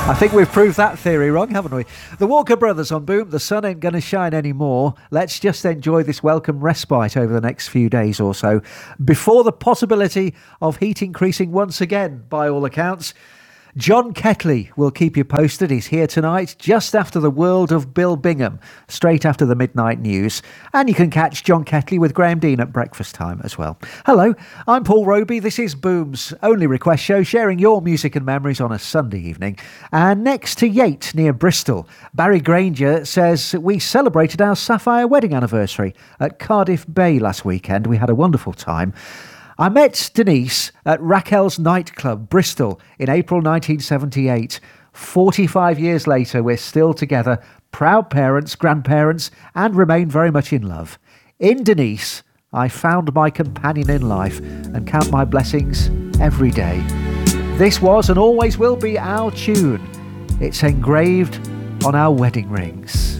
I think we've proved that theory wrong, haven't we? The Walker Brothers on Boom. The sun ain't going to shine anymore. Let's just enjoy this welcome respite over the next few days or so before the possibility of heat increasing once again, by all accounts. John Ketley will keep you posted. He's here tonight, just after the world of Bill Bingham, straight after the midnight news. And you can catch John Ketley with Graham Dean at breakfast time as well. Hello, I'm Paul Roby. This is Boom's only request show, sharing your music and memories on a Sunday evening. And next to Yate, near Bristol, Barry Granger says we celebrated our sapphire wedding anniversary at Cardiff Bay last weekend. We had a wonderful time. I met Denise at Raquel's nightclub, Bristol, in April 1978. 45 years later, we're still together, proud parents, grandparents, and remain very much in love. In Denise, I found my companion in life and count my blessings every day. This was and always will be our tune. It's engraved on our wedding rings.